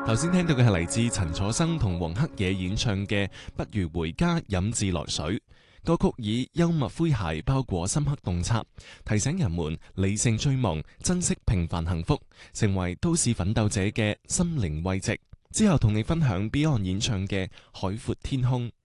頭先聽到嘅係嚟自陳楚生同黃克野演唱嘅《不如回家飲自來水》。歌曲以幽默詼諧包裹深刻洞察，提醒人們理性追夢，珍惜平凡幸福，成為都市奮鬥者嘅心靈慰藉。之後同你分享 Beyond 演唱嘅《海闊天空》。